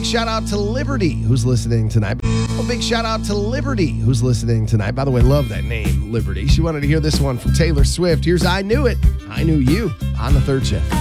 big shout out to Liberty, who's listening tonight. A big shout out to Liberty, who's listening tonight. By the way, love that name, Liberty. She wanted to hear this one from Taylor Swift. Here's I Knew It, I Knew You on the third shift.